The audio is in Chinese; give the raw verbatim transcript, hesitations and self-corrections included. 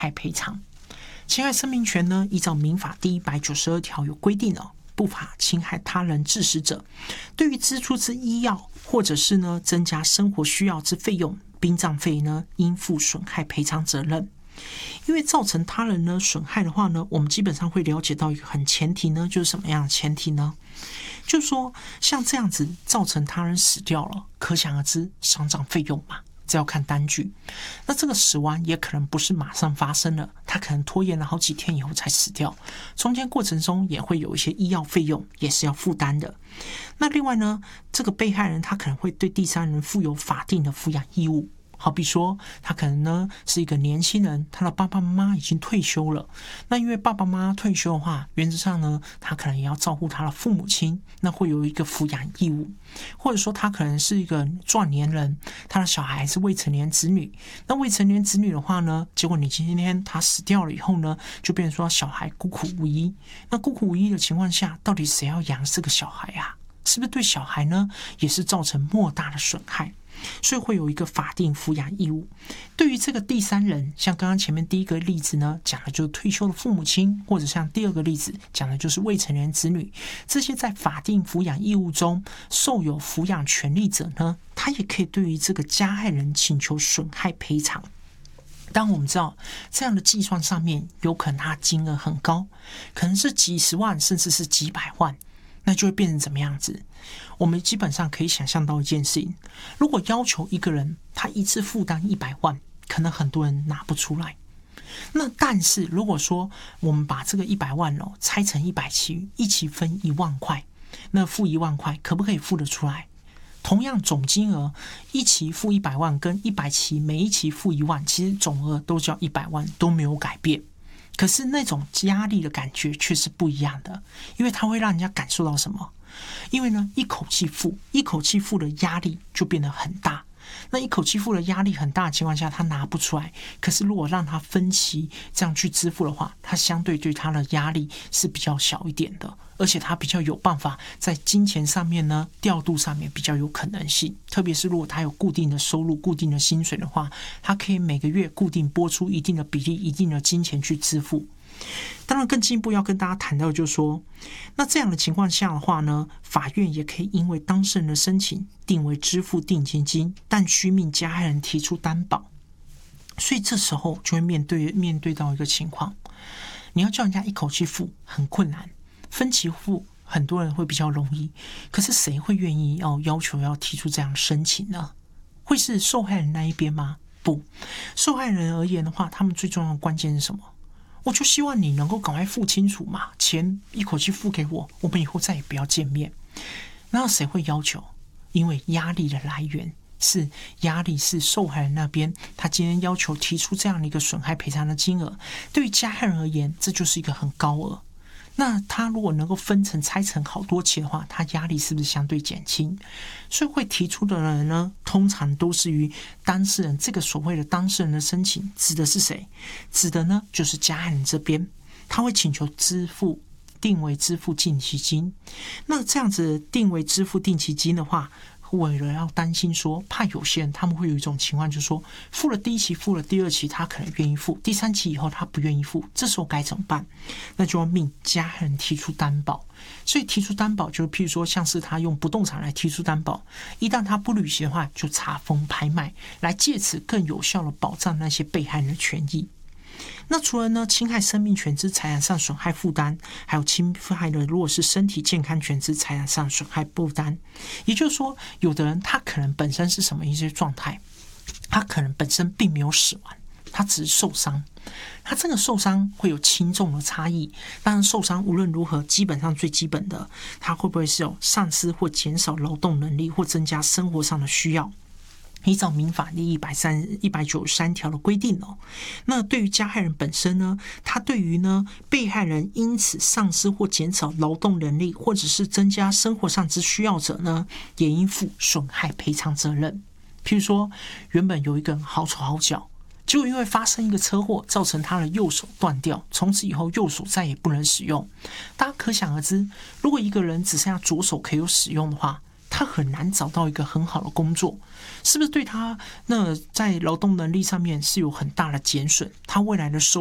害赔偿。侵害生命权呢，依照民法第一百九十二条有规定哦，不法侵害他人致死者，对于支出之医药或者是呢增加生活需要之费用，殡葬费呢应负损害赔偿责任。因为造成他人呢损害的话呢，我们基本上会了解到一个很前提呢，就是什么样的前提呢？就是说像这样子造成他人死掉了，可想而知丧葬费用嘛，这要看单据。那这个死亡也可能不是马上发生了，他可能拖延了好几天以后才死掉，中间过程中也会有一些医药费用也是要负担的。那另外呢，这个被害人他可能会对第三人负有法定的抚养义务。好比说他可能呢是一个年轻人，他的爸爸妈妈已经退休了，那因为爸爸妈妈退休的话，原则上呢他可能也要照顾他的父母亲，那会有一个抚养义务。或者说他可能是一个壮年人，他的小孩是未成年子女，那未成年子女的话呢，结果你今天他死掉了以后呢，就变成说小孩孤苦无依。那孤苦无依的情况下，到底谁要养这个小孩啊？是不是对小孩呢也是造成莫大的损害？所以会有一个法定抚养义务。对于这个第三人，像刚刚前面第一个例子呢，讲的就是退休的父母亲，或者像第二个例子讲的就是未成年子女，这些在法定抚养义务中受有抚养权利者呢，他也可以对于这个加害人请求损害赔偿。当我们知道这样的计算上面有可能它金额很高，可能是几十万甚至是几百万，那就会变成怎么样子？我们基本上可以想象到一件事情，如果要求一个人他一次负担一百万，可能很多人拿不出来。那但是如果说我们把这个一百万哦拆成一百期，一期分一万块，那付一万块可不可以付得出来？同样总金额，一期付一百万跟一百期每一期付一万，其实总额都叫一百万，都没有改变。可是那种压力的感觉却是不一样的，因为它会让人家感受到什么？因为呢，一口气付，一口气付的压力就变得很大。那一口气付的压力很大的情况下，他拿不出来。可是如果让他分期这样去支付的话，他相对对他的压力是比较小一点的，而且他比较有办法在金钱上面呢调度上面比较有可能性。特别是如果他有固定的收入、固定的薪水的话，他可以每个月固定拨出一定的比例、一定的金钱去支付。当然更进一步要跟大家谈到就是说，那这样的情况下的话呢，法院也可以因为当事人的申请定为支付定情金，但需命加害人提出担保。所以这时候就会面对面对到一个情况，你要叫人家一口气付很困难，分期付很多人会比较容易，可是谁会愿意要要求要提出这样的申请呢？会是受害人那一边吗？不，受害人而言的话，他们最重要的关键是什么？我就希望你能够赶快付清楚嘛，钱一口气付给我，我们以后再也不要见面。那谁会要求？因为压力的来源是压力是受害人那边，他今天要求提出这样的一个损害赔偿的金额，对于加害人而言，这就是一个很高额。那他如果能够分成拆成好多期的话，他压力是不是相对减轻？所以会提出的人呢，通常都是于当事人。这个所谓的当事人的申请指的是谁？指的呢就是加害人这边，他会请求支付定为支付定期金。那这样子定为支付定期金的话，为了要担心说，怕有些人他们会有一种情况，就是说付了第一期，付了第二期，他可能愿意付，第三期以后他不愿意付，这时候该怎么办？那就要命加害人提出担保。所以提出担保，就譬如说像是他用不动产来提出担保，一旦他不履行的话，就查封拍卖，来借此更有效的保障那些被害人的权益。那除了呢侵害生命权之财产上损害负担，还有侵害的如果是身体健康权之财产上损害负担，也就是说，有的人他可能本身是什么一些状态，他可能本身并没有死亡，他只是受伤。他这个受伤会有轻重的差异，当然受伤无论如何，基本上最基本的，他会不会是有丧失或减少劳动能力，或增加生活上的需要？依照民法第一百九十三条的规定哦，那对于加害人本身呢，他对于呢被害人因此丧失或减少劳动能力，或者是增加生活上之需要者呢，也应负损害赔偿责任。譬如说，原本有一个人好手好脚，结果因为发生一个车祸，造成他的右手断掉，从此以后右手再也不能使用。大家可想而知，如果一个人只剩下左手可以有使用的话， 他很难找到一个很好的工作，是不是对他那在劳动能力上面是有很大的减损？他未来的收